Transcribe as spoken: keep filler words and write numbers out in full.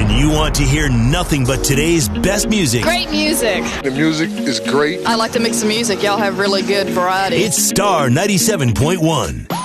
When you want to hear nothing but today's best music, Great music. The music is great. I like to mix the music. Y'all have really good variety. it's Star ninety-seven point one.